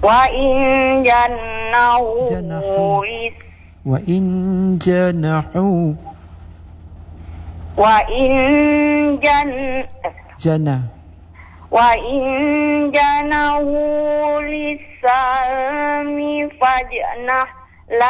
Wa in jannahu Janahu. Wa in janahu. Wa in Jana. Wa in janahu lisalmi fajnah